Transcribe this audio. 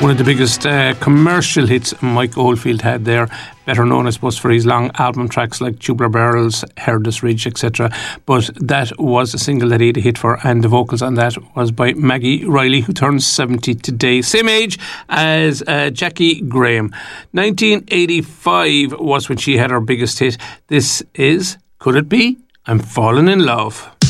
One of the biggest commercial hits Mike Oldfield had there, better known, I suppose, for his long album tracks like Tubular Bells, Herdus Ridge, etc. But that was a single that he had a hit for, and the vocals on that was by Maggie Riley, who turns 70 today. Same age as Jackie Graham. 1985 was when she had her biggest hit. This is Could It Be? I'm Falling in Love.